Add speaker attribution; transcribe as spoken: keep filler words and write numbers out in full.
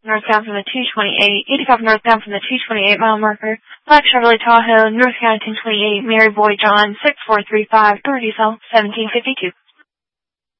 Speaker 1: northbound from the two twenty-eight, eighty-five northbound from the two twenty-eight mile marker, Black Chevrolet Tahoe, North County ten twenty-eight, Mary Boy John, six four three five, door diesel, seventeen fifty-two.